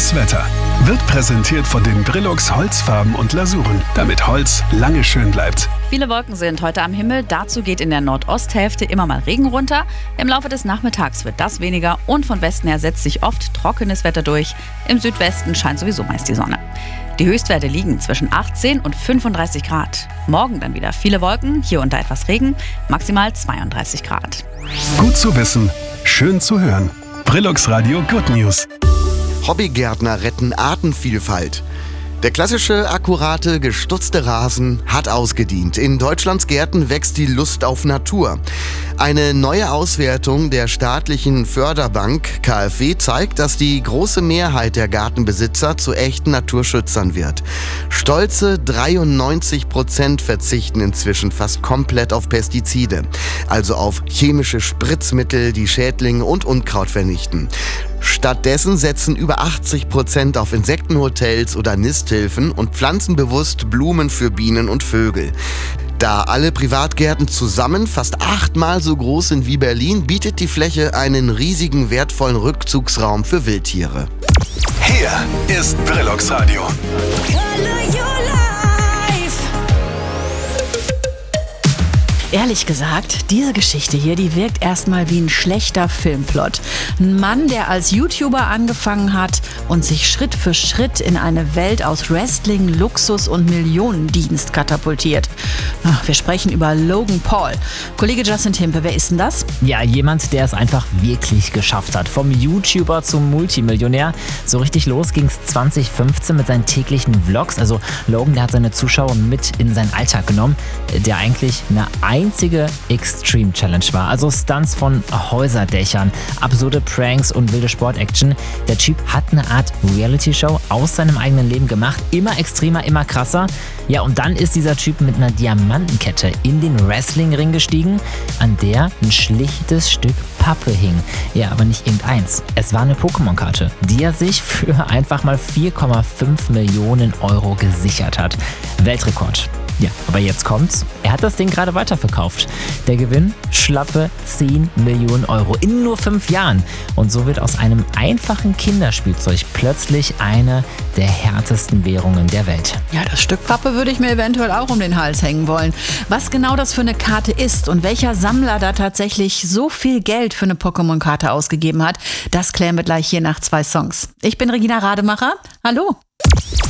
Das Wetter wird präsentiert von den Brillux Holzfarben und Lasuren, damit Holz lange schön bleibt. Viele Wolken sind heute am Himmel. Dazu geht in der Nordosthälfte immer mal Regen runter. Im Laufe des Nachmittags wird das weniger und von Westen her setzt sich oft trockenes Wetter durch. Im Südwesten scheint sowieso meist die Sonne. Die Höchstwerte liegen zwischen 18 und 35 Grad. Morgen dann wieder viele Wolken, hier und da etwas Regen, maximal 32 Grad. Gut zu wissen, schön zu hören. Brillux Radio Good News. Hobbygärtner retten Artenvielfalt. Der klassische, akkurate, gestutzte Rasen hat ausgedient. In Deutschlands Gärten wächst die Lust auf Natur. Eine neue Auswertung der staatlichen Förderbank KfW zeigt, dass die große Mehrheit der Gartenbesitzer zu echten Naturschützern wird. Stolze 93% verzichten inzwischen fast komplett auf Pestizide, also auf chemische Spritzmittel, die Schädlinge und Unkraut vernichten. Stattdessen setzen über 80% auf Insektenhotels oder Nisthilfen und pflanzen bewusst Blumen für Bienen und Vögel. Da alle Privatgärten zusammen fast 8-mal so groß sind wie Berlin, bietet die Fläche einen riesigen, wertvollen Rückzugsraum für Wildtiere. Hier ist Brillux Radio. Ehrlich gesagt, diese Geschichte hier, die wirkt erstmal wie ein schlechter Filmplot. Ein Mann, der als YouTuber angefangen hat und sich Schritt für Schritt in eine Welt aus Wrestling, Luxus und Millionendienst katapultiert. Wir sprechen über Logan Paul. Kollege Justin Timpe, wer ist denn das? Ja, jemand, der es einfach wirklich geschafft hat. Vom YouTuber zum Multimillionär. So richtig los ging es 2015 mit seinen täglichen Vlogs. Also Logan, der hat seine Zuschauer mit in seinen Alltag genommen, der eigentlich eine einzige Extreme Challenge war. Also Stunts von Häuserdächern, absurde Pranks und wilde Sportaction. Der Typ hat eine Art Reality-Show aus seinem eigenen Leben gemacht. Immer extremer, immer krasser. Ja, und dann ist dieser Typ mit einer Diamantenkette in den Wrestling-Ring gestiegen, an der ein schlichtes Stück Pappe hing. Ja, aber nicht irgendeins. Es war eine Pokémon-Karte, die er sich für einfach mal 4,5 Millionen Euro gesichert hat. Weltrekord. Ja, aber jetzt kommt's. Er hat das Ding gerade weiterverkauft. Der Gewinn? Schlappe 10 Millionen Euro in nur 5 Jahren. Und so wird aus einem einfachen Kinderspielzeug plötzlich eine der härtesten Währungen der Welt. Ja, das Stück Pappe würde ich mir eventuell auch um den Hals hängen wollen. Was genau das für eine Karte ist und welcher Sammler da tatsächlich so viel Geld für eine Pokémon-Karte ausgegeben hat, das klären wir gleich hier nach 2 Songs. Ich bin Regina Rademacher. Hallo.